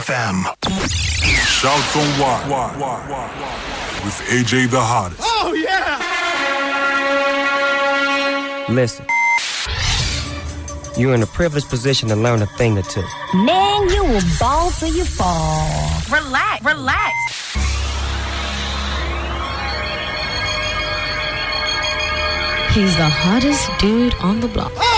FM. Shouts on why with AJ the Hottest. Oh yeah! Listen, you're in a privileged position to learn a thing or two. Man, you will ball till you fall. Relax. He's the hottest dude on the block.